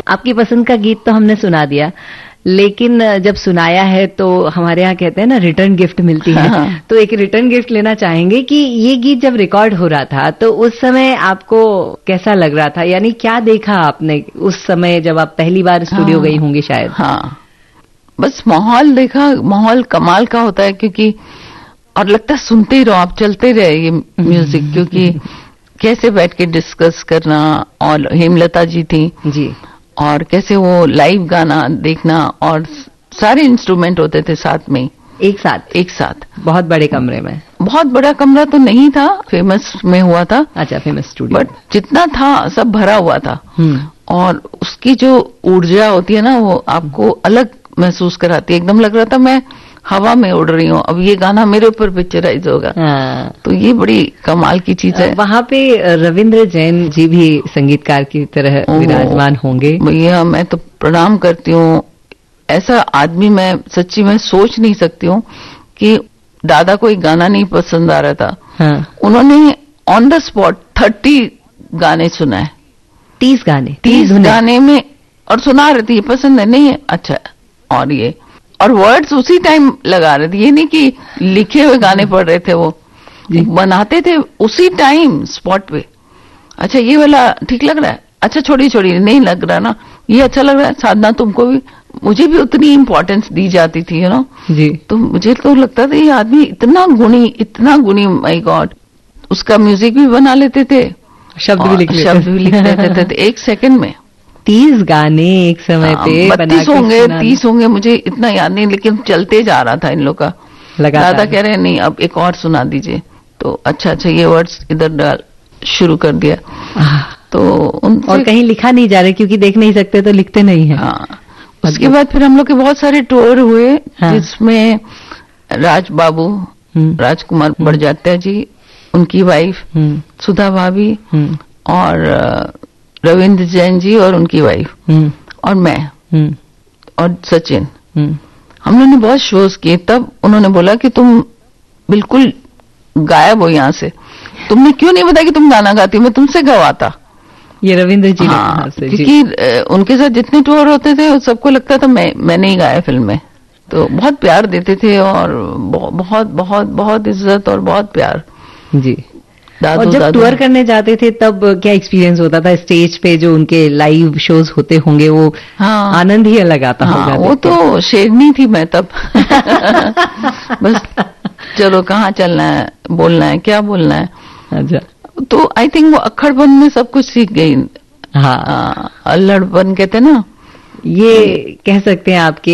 आपकी पसंद का गीत तो हमने सुना दिया, लेकिन जब सुनाया है तो हमारे यहाँ कहते हैं ना रिटर्न गिफ्ट मिलती है। हाँ। तो एक रिटर्न गिफ्ट लेना चाहेंगे कि ये गीत जब रिकॉर्ड हो रहा था तो उस समय आपको कैसा लग रहा था, यानी क्या देखा आपने उस समय जब आप पहली बार स्टूडियो गई होंगी शायद? हाँ, बस माहौल देखा, माहौल कमाल का होता है, क्योंकि और लगता है सुनते ही रहो आप, चलते रहे ये म्यूजिक, क्योंकि कैसे बैठ के डिस्कस करना, और हेमलता जी थी जी, और कैसे वो लाइव गाना देखना, और सारे इंस्ट्रूमेंट होते थे साथ में, एक साथ बहुत बड़े कमरे में। बहुत बड़ा कमरा तो नहीं था, फेमस में हुआ था। अच्छा, फेमस स्टूडियो। बट जितना था सब भरा हुआ था, और उसकी जो ऊर्जा होती है ना, वो आपको अलग महसूस कराती है। एकदम लग रहा था मैं हवा में उड़ रही हूँ, अब ये गाना मेरे ऊपर पिक्चराइज होगा। हाँ। तो ये बड़ी कमाल की चीज है। वहाँ पे रविंद्र जैन जी भी संगीतकार की तरह विराजमान होंगे। भैया मैं तो प्रणाम करती हूँ, ऐसा आदमी मैं सच्ची में सोच नहीं सकती हूँ कि दादा को एक गाना नहीं पसंद आ रहा था। हाँ। उन्होंने ऑन द स्पॉट 30 गाने सुनाए, 30 गाने 30 गाने में, और सुना रहे थे ये पसंद है, नहीं है, अच्छा, और ये, और वर्ड्स उसी टाइम लगा रहे थे। ये नहीं कि लिखे हुए गाने पढ़ रहे थे, वो बनाते थे उसी टाइम स्पॉट पे। अच्छा ये वाला ठीक लग रहा है, अच्छा छोड़ी नहीं लग रहा ना, ये अच्छा लग रहा है, साधना तुमको भी, मुझे भी उतनी इंपॉर्टेंस दी जाती थी, यू नो जी। तो मुझे तो लगता था ये आदमी इतना गुणी, माय गॉड। उसका म्यूजिक भी बना लेते थे, शब्द भी लिख लेते थे एक सेकंड में। 30 गाने एक समय पे 30 होंगे, मुझे इतना याद नहीं, लेकिन चलते जा रहा था इन लोग का। दादा कह रहे हैं नहीं अब एक और सुना दीजिए, तो अच्छा ये वर्ड्स इधर डाल शुरू कर दिया। तो और कहीं लिखा नहीं जा रहा, क्योंकि देख नहीं सकते तो लिखते नहीं है। हाँ। उसके बाद फिर हम लोग के बहुत सारे टूर हुए, जिसमें राज बाबू, राजकुमार बड़जात्या जी, उनकी वाइफ सुधा भाभी, और रविंद्र जैन जी और उनकी वाइफ, और मैं, और सचिन, हम लोगों ने बहुत शोज किए। तब उन्होंने बोला कि तुम बिल्कुल गायब हो यहाँ से, तुमने क्यों नहीं बताया कि तुम गाना गाती हो, मैं तुमसे गवाता। ये रविंद्र जी। हाँ, क्योंकि उनके साथ जितने टूर होते थे सबको लगता था मैंने ही गाया फिल्म में। तो बहुत प्यार देते थे, और बहुत बहुत बहुत इज्जत और बहुत प्यार जी। और जब टूर करने जाते थे तब क्या एक्सपीरियंस होता था स्टेज पे, जो उनके लाइव शोज होते होंगे, वो आनंद ही अलग आता होगा। वो तो शेरनी थी मैं तब। बस चलो कहाँ चलना है, बोलना है, क्या बोलना है। अच्छा, तो आई थिंक वो अक्खड़पन में सब कुछ सीख गई। हाँ, अल्लड़पन कहते ना, ये कह सकते हैं आपके